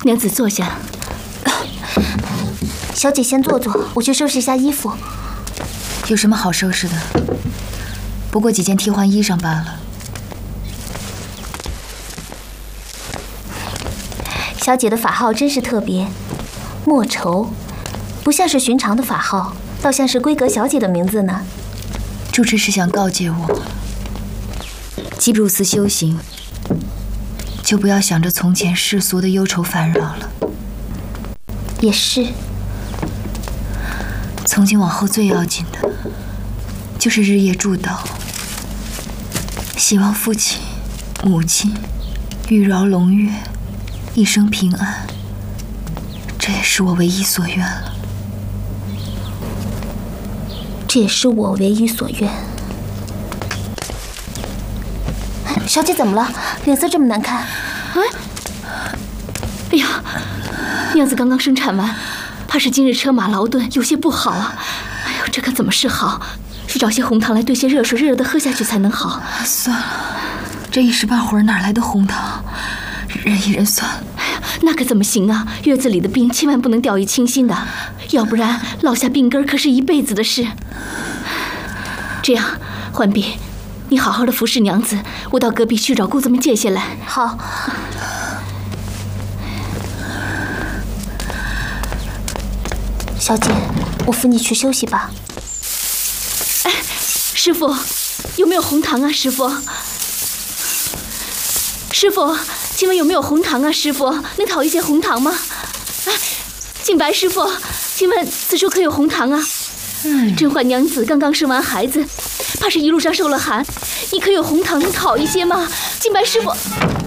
娘子坐下。 小姐先坐坐，我去收拾一下衣服。 有什么好收拾的？不过几件替换衣裳罢了。 小姐的法号真是特别，莫愁，不像是寻常的法号，倒像是闺阁小姐的名字呢。 主持是想告诫我，既入寺修行，就不要想着从前世俗的忧愁烦扰了。 也是。 从今往后最要紧的，就是日夜祝祷，希望父亲、母亲玉娆龙月，一生平安。这也是我唯一所愿了。 这也是我唯一所愿。小姐怎么了？脸色这么难看。 哎呀，娘子刚刚生产完，怕是今日车马劳顿，有些不好啊。哎呦，这可怎么是好？去找些红糖来兑些热水，热热的喝下去才能好。 算了，这一时半会儿哪来的红糖？忍一忍算了。 哎呀，那可怎么行啊？月子里的病千万不能掉以轻心的，要不然落下病根可是一辈子的事。这样，浣碧，你好好的服侍娘子，我到隔壁去找姑子们借些来。 好。小姐，我扶你去休息吧。 哎，师傅，有没有红糖啊？师傅，师傅，请问有没有红糖啊？师傅，能讨一些红糖吗？哎，静白师傅，请问此处可有红糖啊？甄嬛娘子刚刚生完孩子，怕是一路上受了寒，你可有红糖能讨一些吗？静白师傅。